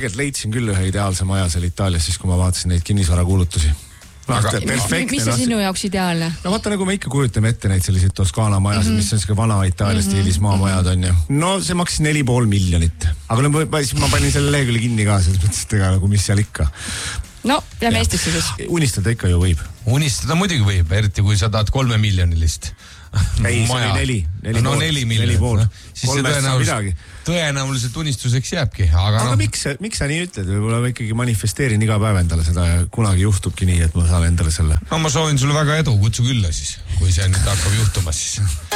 tegelikult leidsin küll ühe ideaalse maja seal Itaalias, siis kui ma vaatasin neid kinnisvarakuulutusi. Mis see sinu jaoks ideaalne? No vaata, nagu me ikka kujutame ette neid selliseid Toskaana majasid, mis on selline vana Itaalia stiilis maamajad on ju. No see maksis 4,5 miljonit. Aga ma panin selle lehekülje kinni ka, selles mõttes, et nagu mis seal ikka. No, lähme Eestisse siis. Unistada ikka ju võib. Unistada muidugi võib, eriti kui sa tahad 3 miljonilist. Ei, see oli 4. No 4 miljonit. Siis see tõenäoliselt unistuseks jääbki. Aga miks sa nii ütled? Võib-olla ma ikkagi manifesteerin iga päev endale seda ja kunagi juhtubki nii, et ma saan endale selle. No ma soovin sulle väga edu, kutsu külla siis, kui see nüüd hakkab juhtuma siis.